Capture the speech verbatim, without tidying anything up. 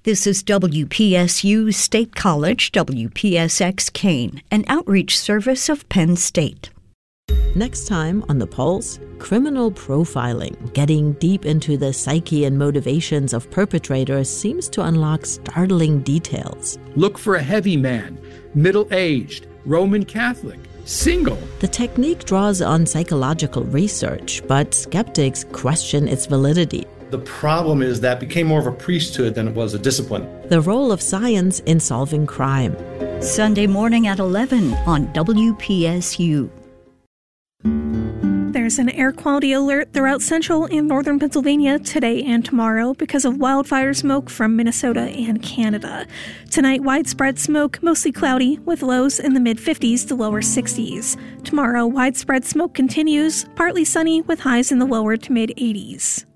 This is W P S U State College, W P S X Kane, an outreach service of Penn State. Next time on The Pulse, criminal profiling. Getting deep into the psyche and motivations of perpetrators seems to unlock startling details. Look for a heavy man, middle-aged, Roman Catholic, single. The technique draws on psychological research, but skeptics question its validity. The problem is that became more of a priesthood than it was a discipline. The role of science in solving crime. Sunday morning at eleven on W P S U. There's an air quality alert throughout central and northern Pennsylvania today and tomorrow because of wildfire smoke from Minnesota and Canada. Tonight, widespread smoke, mostly cloudy, with lows in the mid-fifties to lower sixties. Tomorrow, widespread smoke continues, partly sunny with highs in the lower to mid-eighties.